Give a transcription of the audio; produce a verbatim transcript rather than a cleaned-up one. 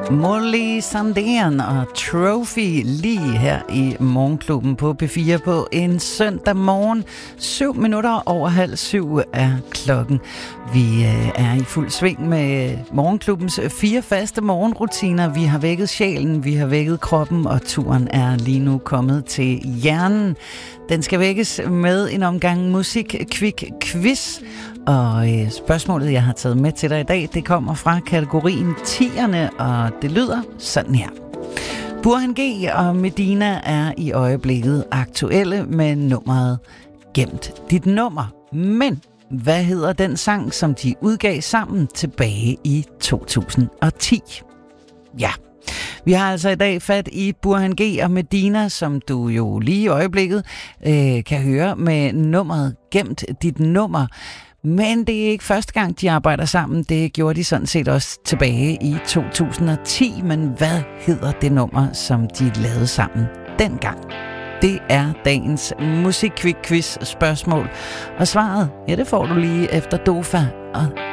Molly Sandén og Trophy lige her i Morgenklubben på P fire på en søndag morgen. Syv minutter over halv syv er klokken. Vi er i fuld sving med Morgenklubbens fire faste morgenrutiner. Vi har vækket sjælen, vi har vækket kroppen, og turen er lige nu kommet til hjernen. Den skal vækkes med en omgang musik-kvik-quiz. Og øh, spørgsmålet, jeg har taget med til dig i dag, det kommer fra kategorien tierne, og det lyder sådan her. Burhan G og Medina er i øjeblikket aktuelle med nummeret Gemt dit nummer. Men hvad hedder den sang, som de udgav sammen tilbage i to tusind og ti? Ja, vi har altså i dag fat i Burhan G og Medina, som du jo lige i øjeblikket øh, kan høre med nummeret Gemt dit nummer. Men det er ikke første gang, de arbejder sammen. Det gjorde de sådan set også tilbage i to tusind og ti. Men hvad hedder det nummer, som de lavede sammen dengang? Det er dagens musik-quiz-quiz spørgsmål. Og svaret, ja, det får du lige efter Dofa og